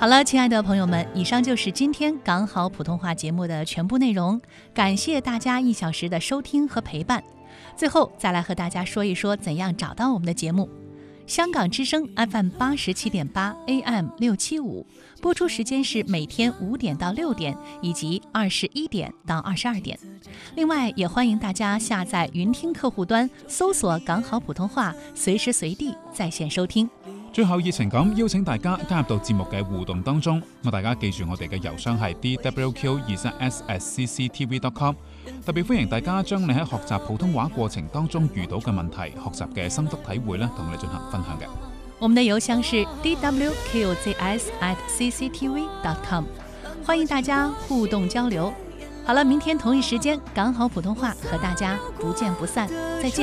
好了，亲爱的朋友们，以上就是今天港好普通话节目的全部内容，感谢大家1小时的收听和陪伴。最后再来和大家说一说怎样找到我们的节目。香港之声 FM 87.8 AM 675，播出时间是每天5点到6点，以及21点到22点。另外，也欢迎大家下载云听客户端，搜索港好普通话，随時隨地在線收聽。 最後熱情咁邀請大家加入到節目嘅互動當中，大家記住我哋嘅郵箱係 dwq23s@cctv.com， 特別歡迎大家將你喺學習普通話過程當中遇到嘅問題、學習嘅心得體會咧，同我哋進行分享嘅。 我們的郵箱是 dwqzs@cctv.com， 歡迎大家互動交流。好了，明天同一時間港好普通話和大家不見不散，再見。